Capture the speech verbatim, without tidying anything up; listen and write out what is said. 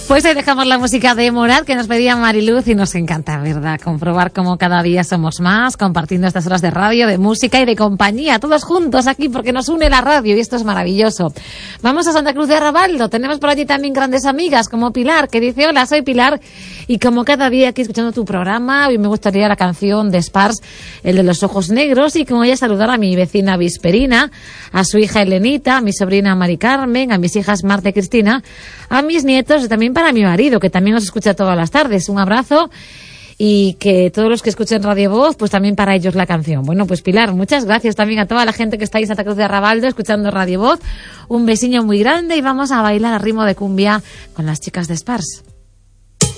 Pues ahí dejamos la música de Morat que nos pedía Mariluz y nos encanta, ¿verdad? Comprobar cómo cada día somos más, compartiendo estas horas de radio, de música y de compañía, todos juntos aquí porque nos une la radio y esto es maravilloso. Vamos a Santa Cruz de Arrabaldo, tenemos por allí también grandes amigas como Pilar, que dice, hola, soy Pilar y como cada día aquí escuchando tu programa, hoy me gustaría la canción de Spars, el de los ojos negros, y como ella saludar a mi vecina Visperina, a su hija Elenita, a mi sobrina Mari Carmen, a mis hijas Marta y Cristina, a mis nietos y también para mi marido, que también nos escucha todas las tardes. Un abrazo y que todos los que escuchen Radio Voz, pues también para ellos la canción. Bueno, pues Pilar, muchas gracias también a toda la gente que está ahí en Santa Cruz de Arrabaldo escuchando Radio Voz. Un besiño muy grande y vamos a bailar a ritmo de cumbia con las chicas de Spars.